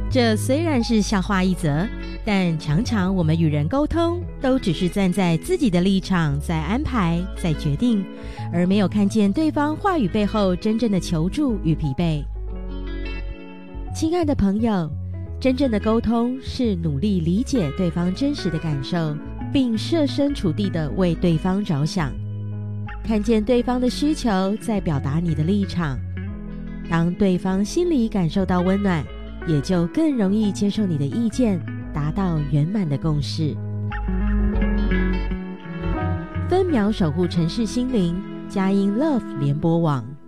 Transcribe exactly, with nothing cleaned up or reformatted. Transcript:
这虽然是笑话一则，但常常我们与人沟通都只是站在自己的立场在安排在决定，而没有看见对方话语背后真正的求助与疲惫。亲爱的朋友，真正的沟通是努力理解对方真实的感受，并设身处地地为对方着想，看见对方的需求，再表达你的立场。当对方心里感受到温暖，也就更容易接受你的意见，达到圆满的共识。分秒守护城市心灵，佳音 Love 联播网。